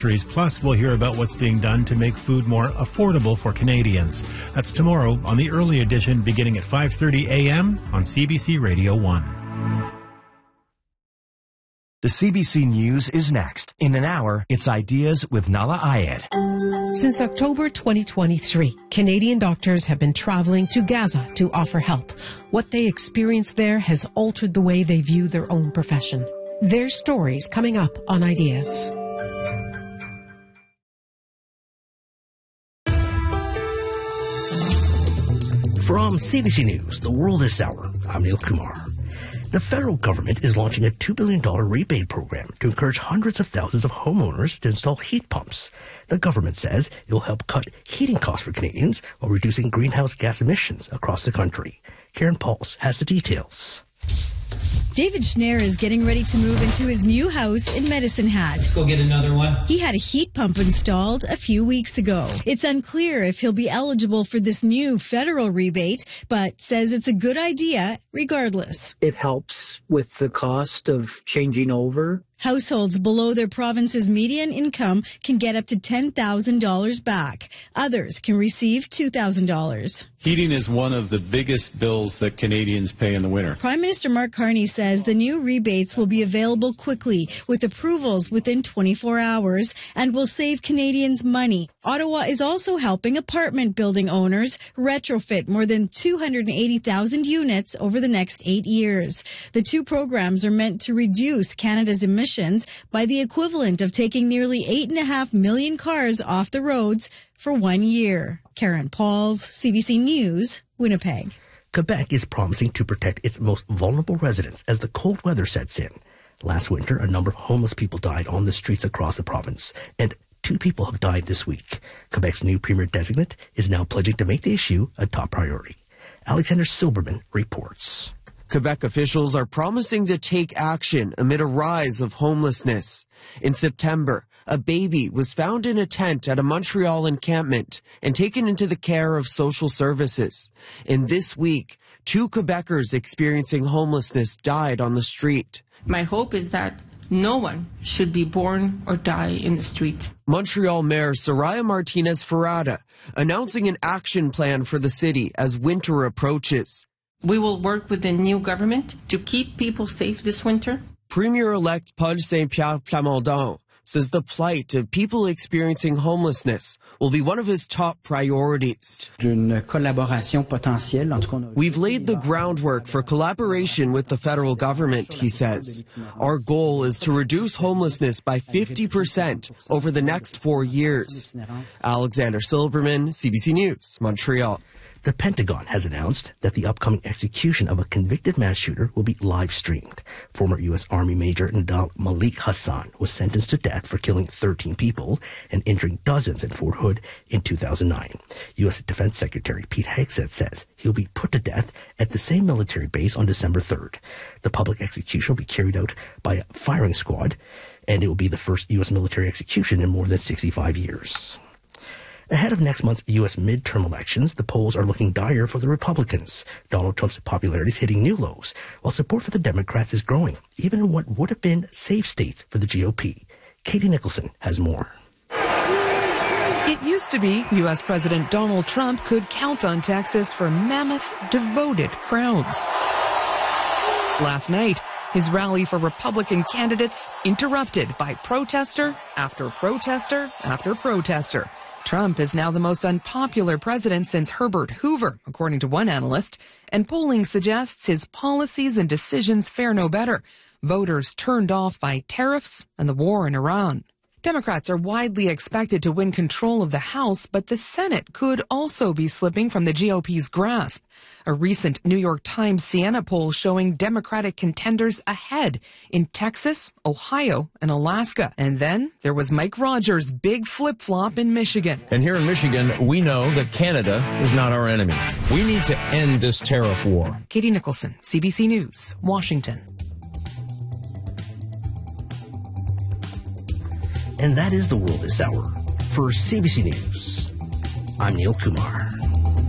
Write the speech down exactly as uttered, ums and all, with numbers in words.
Plus, we'll hear about what's being done to make food more affordable for Canadians. That's tomorrow on the early edition, beginning at five thirty a.m. on C B C Radio one. The C B C News is next. In an hour, it's Ideas with Nala Ayed. Since October twenty twenty-three, Canadian doctors have been traveling to Gaza to offer help. What they experienced there has altered the way they view their own profession. Their stories coming up on Ideas. From C B C News, The World this hour, I'm Neil Kumar. The federal government is launching a two billion dollars rebate program to encourage hundreds of thousands of homeowners to install heat pumps. The government says it will help cut heating costs for Canadians while reducing greenhouse gas emissions across the country. Karen Pauls has the details. David Schneier is getting ready to move into his new house in Medicine Hat. Let's go get another one. He had a heat pump installed a few weeks ago. It's unclear if he'll be eligible for this new federal rebate, but says it's a good idea regardless. It helps with the cost of changing over. Households below their province's median income can get up to ten thousand dollars back. Others can receive two thousand dollars. Heating is one of the biggest bills that Canadians pay in the winter. Prime Minister Mark Carney says the new rebates will be available quickly with approvals within twenty-four hours and will save Canadians money. Ottawa is also helping apartment building owners retrofit more than two hundred eighty thousand units over the next eight years. The two programs are meant to reduce Canada's emissions by the equivalent of taking nearly eight and a half million cars off the roads for one year. Karen Pauls, C B C News, Winnipeg. Quebec is promising to protect its most vulnerable residents as the cold weather sets in. Last winter, a number of homeless people died on the streets across the province, and two people have died this week. Quebec's new premier designate is now pledging to make the issue a top priority. Alexander Silberman reports. Quebec officials are promising to take action amid a rise of homelessness. In September, a baby was found in a tent at a Montreal encampment and taken into the care of social services. And this week, two Quebecers experiencing homelessness died on the street. My hope is that no one should be born or die in the street. Montreal Mayor Soraya Martinez-Ferrada announcing an action plan for the city as winter approaches. We will work with the new government to keep people safe this winter. Premier-elect Paul Saint-Pierre Plamondon says the plight of people experiencing homelessness will be one of his top priorities. We've laid the groundwork for collaboration with the federal government, he says. Our goal is to reduce homelessness by fifty percent over the next four years. Alexander Silberman, C B C News, Montreal. The Pentagon has announced that the upcoming execution of a convicted mass shooter will be live-streamed. Former U S. Army Major Nadal Malik Hassan was sentenced to death for killing thirteen people and injuring dozens in Fort Hood in two thousand nine. U S. Defense Secretary Pete Hegseth says he'll be put to death at the same military base on December third. The public execution will be carried out by a firing squad, and it will be the first U S military execution in more than sixty-five years. Ahead of next month's U S midterm elections, the polls are looking dire for the Republicans. Donald Trump's popularity is hitting new lows, while support for the Democrats is growing, even in what would have been safe states for the G O P. Katie Nicholson has more. It used to be U S. President Donald Trump could count on Texas for mammoth, devoted crowds. Last night, his rally for Republican candidates interrupted by protester after protester after protester. Trump is now the most unpopular president since Herbert Hoover, according to one analyst, and polling suggests his policies and decisions fare no better. Voters turned off by tariffs and the war in Iran. Democrats are widely expected to win control of the House, but the Senate could also be slipping from the G O P's grasp. A recent New York Times Siena poll showing Democratic contenders ahead in Texas, Ohio, and Alaska. And then there was Mike Rogers' big flip-flop in Michigan. And here in Michigan, we know that Canada is not our enemy. We need to end this tariff war. Katie Nicholson, C B C News, Washington. And that is The World this hour. For C B C News, I'm Neil Kumar.